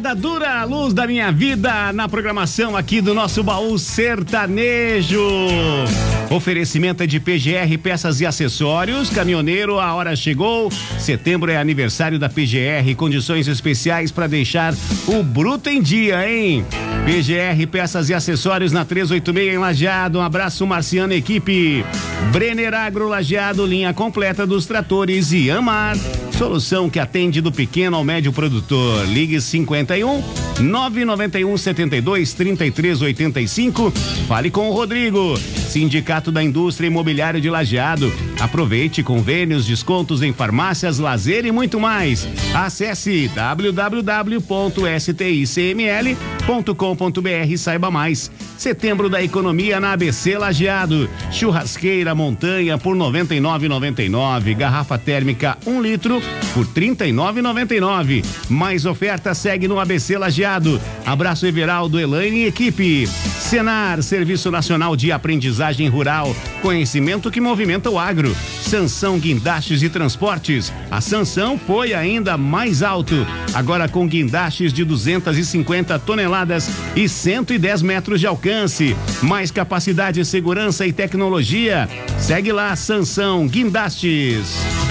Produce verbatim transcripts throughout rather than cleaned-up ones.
Moda dura, luz da minha vida, na programação aqui do nosso baú sertanejo. Oferecimento é de P G R Peças e Acessórios. Caminhoneiro, a hora chegou. Setembro é aniversário da P G R. Condições especiais para deixar o bruto em dia, hein? P G R Peças e Acessórios na trezentos e oitenta e seis em Lajeado. Um abraço, Marciano, equipe. Brenner Agro Lajeado, linha completa dos tratores e Amar. Solução que atende do pequeno ao médio produtor. Ligue cinquenta e um, nove nove um, setenta e dois, trinta e três, oitenta e cinco. Fale com o Rodrigo. Sindicato da Indústria Imobiliária de Lajeado. Aproveite convênios, descontos em farmácias, lazer e muito mais. Acesse w w w ponto s t i c m l ponto com ponto b r e saiba mais. Setembro da Economia na A B C Lajeado. Churrasqueira Montanha por noventa e nove reais e noventa e nove. Garrafa térmica um litro por trinta e nove reais e noventa e nove. Mais oferta segue no A B C Lajeado. Abraço, Everaldo, Elaine e equipe. Senar, Serviço Nacional de Aprendizagem Rural. Conhecimento que movimenta o agro. Sansão Guindastes e Transportes. A sanção foi ainda mais alto. Agora com guindastes de duzentas e cinquenta toneladas e cento e dez metros de alcance. Mais capacidade, segurança e tecnologia. Segue lá, Sansão Guindastes.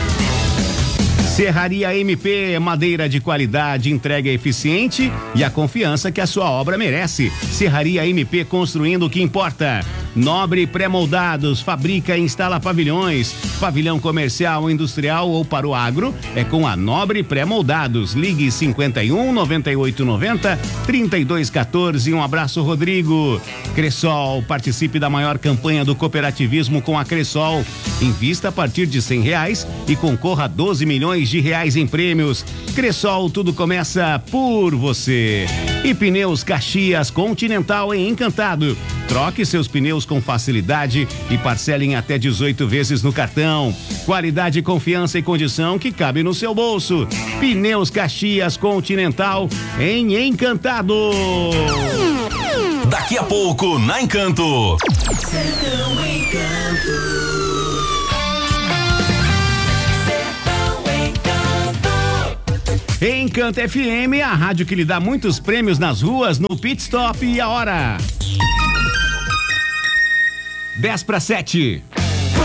Serraria M P, madeira de qualidade, entrega eficiente e a confiança que a sua obra merece. Serraria M P, construindo o que importa. Nobre Pré-Moldados, fabrica e instala pavilhões, pavilhão comercial, industrial ou para o agro, é com a Nobre Pré-Moldados. Ligue cinquenta e um, noventa e oito, noventa, trinta e dois, quatorze. Um abraço, Rodrigo. Cressol, participe da maior campanha do cooperativismo com a Cressol. Invista a partir de cem reais e concorra a doze milhões de reais em prêmios. Cressol, tudo começa por você. E Pneus Caxias Continental em Encantado. Troque seus pneus com facilidade e parcelem até dezoito vezes no cartão. Qualidade, confiança e condição que cabe no seu bolso. Pneus Caxias Continental em Encantado. Daqui a pouco, na Encanto. Sertão Encanto. Encanto F M, a rádio que lhe dá muitos prêmios nas ruas, no Pit Stop. E a hora dez para sete.